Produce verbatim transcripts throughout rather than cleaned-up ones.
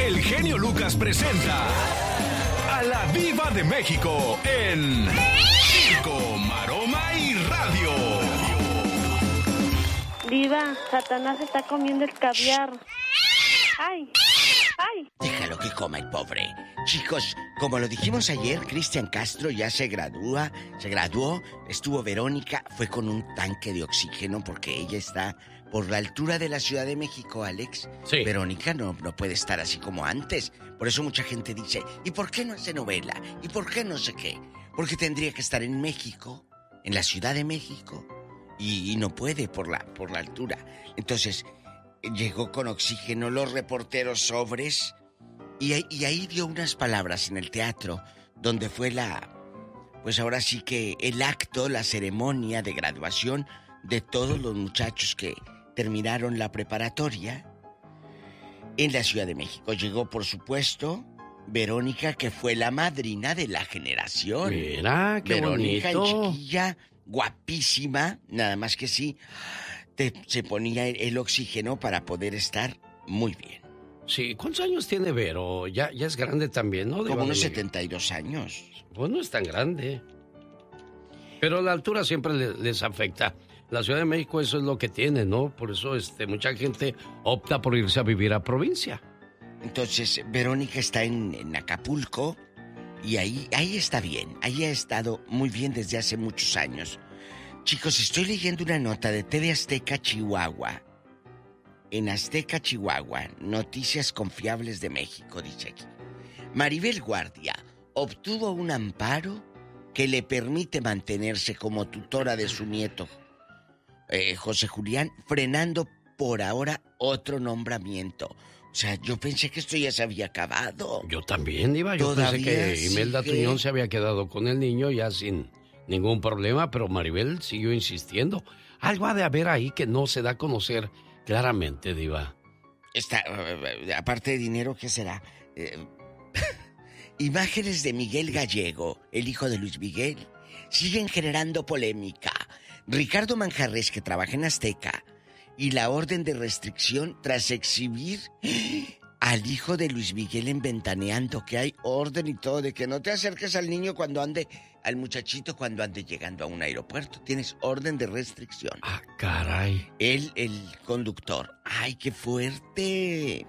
el genio Lucas presenta a la Diva de México en Circo, Maroma y Radio. Diva, Satanás está comiendo el caviar. ¡Ay! ¡Ay! Déjalo que coma el pobre. Chicos, como lo dijimos ayer, Cristian Castro ya se gradúa, se graduó, estuvo Verónica, fue con un tanque de oxígeno porque ella está por la altura de la Ciudad de México, Alex. Sí. Verónica no, no puede estar así como antes. Por eso mucha gente dice, ¿y por qué no hace novela? ¿Y por qué no sé qué? Porque tendría que estar en México, en la Ciudad de México, y, y no puede por la, por la altura. Entonces, llegó con oxígeno, los reporteros sobres, y, y ahí dio unas palabras en el teatro, donde fue la, pues ahora sí que el acto, la ceremonia de graduación de todos los muchachos que terminaron la preparatoria en la Ciudad de México. Llegó, por supuesto, Verónica, que fue la madrina de la generación. Mira, qué Verónica, bonito. en chiquilla, guapísima, nada más que sí, te, se ponía el, el oxígeno para poder estar muy bien. Sí, ¿cuántos años tiene Vero? Ya, ya es grande también, ¿no? Como unos Diva? setenta y dos años. Pues no es tan grande. Pero la altura siempre le- les afecta. La Ciudad de México eso es lo que tiene, ¿no? Por eso este, mucha gente opta por irse a vivir a provincia. Entonces, Verónica está en, en Acapulco y ahí, ahí está bien. Ahí ha estado muy bien desde hace muchos años. Chicos, estoy leyendo una nota de T V Azteca, Chihuahua. En Azteca, Chihuahua, noticias confiables de México, dice aquí. Maribel Guardia obtuvo un amparo que le permite mantenerse como tutora de su nieto, eh, José Julián, frenando por ahora otro nombramiento. O sea, yo pensé que esto ya se había acabado. Yo también, Diva. Yo pensé Todavía que Imelda sigue. Tuñón se había quedado con el niño ya sin ningún problema, pero Maribel siguió insistiendo. Algo ha de haber ahí que no se da a conocer claramente, Diva. Está, eh, aparte de dinero, ¿qué será? Eh, imágenes de Miguel Gallego, el hijo de Luis Miguel, siguen generando polémica. Ricardo Manjarres, que trabaja en Azteca, y la orden de restricción tras exhibir al hijo de Luis Miguel en Ventaneando, que hay orden y todo, de que no te acerques al niño cuando ande, al muchachito cuando ande llegando a un aeropuerto. Tienes orden de restricción. Ah, caray. Él, el conductor. ¡Ay, qué fuerte!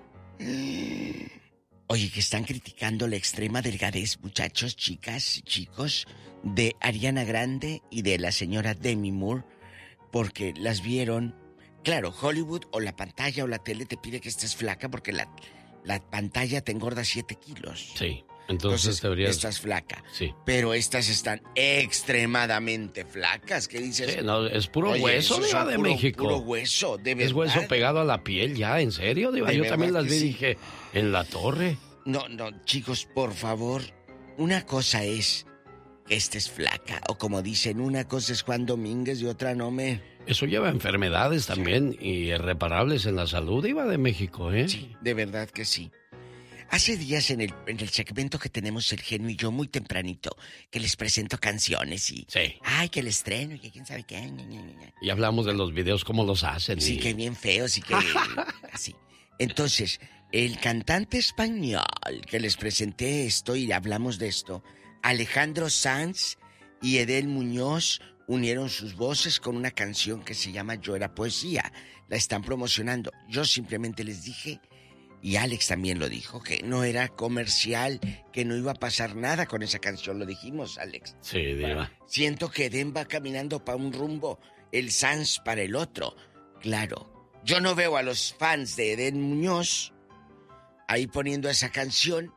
Oye, que están criticando la extrema delgadez, muchachos, chicas, chicos, de Ariana Grande y de la señora Demi Moore, porque las vieron. Claro, Hollywood o la pantalla o la tele te pide que estés flaca porque la, la pantalla te engorda siete kilos. Sí, entonces, deberías... estás flaca. Sí. Pero estas están extremadamente flacas. ¿Qué dices? Sí, no, es puro Oye, hueso, esos Diva son de puro- México. Puro hueso, de verdad. Es hueso pegado a la piel ya, ¿en serio, Diva? De Yo verdad también las que vi y sí. dije, en la torre. No, no, chicos, por favor. Una cosa es que estés flaca. O como dicen, una cosa es Juan Domínguez y otra no me... Eso lleva enfermedades también y irreparables en la salud, Diva de México, ¿eh? Sí, de verdad que sí. Hace días en el, en el segmento que tenemos el genio y yo muy tempranito, que les presento canciones y... Sí. Ay, que el estreno y que quién sabe qué. ña, ña, ña, ña. Y hablamos de los videos, cómo los hacen. Sí, y... que bien feos y que... así. Entonces, el cantante español que les presenté esto y hablamos de esto, Alejandro Sanz y Edel Muñoz unieron sus voces con una canción que se llama Yo Era Poesía. La están promocionando. Yo simplemente les dije, y Alex también lo dijo, que no era comercial, que no iba a pasar nada con esa canción. Lo dijimos, Alex. Sí, Diva. Siento que Edén va caminando para un rumbo, el Sanz para el otro. Claro, yo no veo a los fans de Edén Muñoz ahí poniendo esa canción,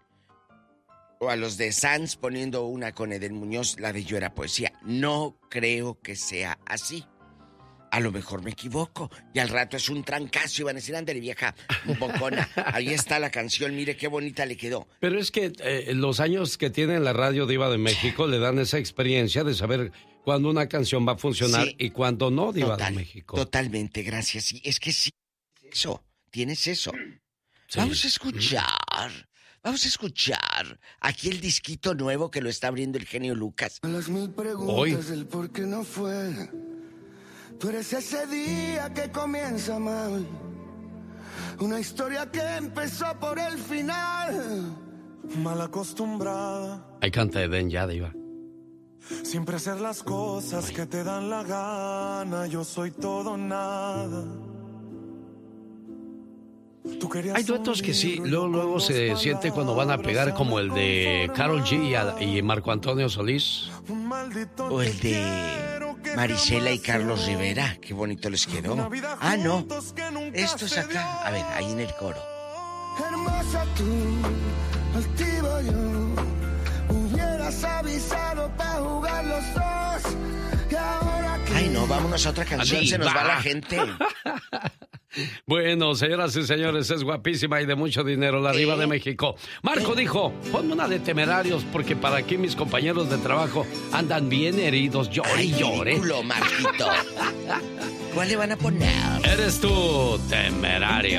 o a los de Sanz poniendo una con Edén Muñoz, la de Yo Era Poesía. No creo que sea así. A lo mejor me equivoco. Y al rato es un trancazo y van a decir, ándale, vieja bocona. Ahí está la canción, mire qué bonita le quedó. Pero es que eh, los años que tiene la radio Diva de México le dan esa experiencia de saber cuándo una canción va a funcionar Sí. y cuándo no, Diva Total, de México. Totalmente, gracias. Sí, es que sí, eso, tienes eso. Sí. Vamos a escuchar, vamos a escuchar aquí el disquito nuevo que lo está abriendo el genio Lucas. A las mil preguntas Hoy. del por qué no fue. Tú eres ese día que comienza mal. Una historia que empezó por el final. Mal acostumbrada. Ahí canta Eden ya, diva. Siempre hacer las cosas que te dan la gana. Yo soy todo nada. Hay duetos que sí, luego, luego se siente cuando van a pegar, como el de Karol G y, a, y Marco Antonio Solís. O el de Marisela y Carlos Rivera. Qué bonito les quedó. Ah, no. Esto es acá. A ver, ahí en el coro. Hermosa tú, altivo yo. Hubieras avisado para jugar los dos. Y ahora que... Ay, no, vámonos a otra canción. Así se nos va. va la gente. Bueno, señoras y señores, es guapísima y de mucho dinero, la diva de México. Marco dijo, ponme una de Temerarios, porque para aquí mis compañeros de trabajo andan bien heridos. Llore y llore. Ridículo, Marquito. ¿Cuál le van a poner? Eres tú, Temerario.